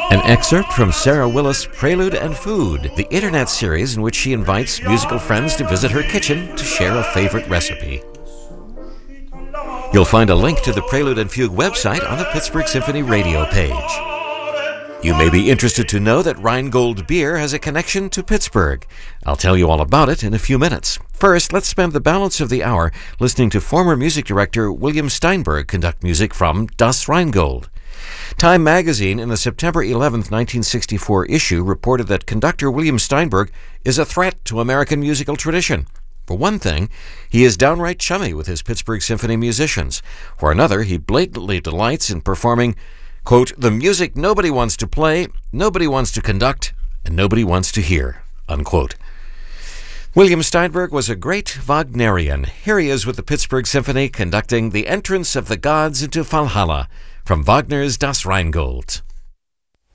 An excerpt from Sarah Willis' Prelude and Food, the internet series in which she invites musical friends to visit her kitchen to share a favorite recipe. You'll find a link to the Prelude and Fugue website on the Pittsburgh Symphony radio page. You may be interested to know that Rheingold Beer has a connection to Pittsburgh. I'll tell you all about it in a few minutes. First, let's spend the balance of the hour listening to former music director William Steinberg conduct music from Das Rheingold. Time magazine in the September 11, 1964 issue reported that conductor William Steinberg is a threat to American musical tradition. For one thing, he is downright chummy with his Pittsburgh Symphony musicians. For another, he blatantly delights in performing, quote, the music nobody wants to play, nobody wants to conduct, and nobody wants to hear, unquote. William Steinberg was a great Wagnerian. Here he is with the Pittsburgh Symphony conducting The Entrance of the Gods into Valhalla from Wagner's Das Rheingold.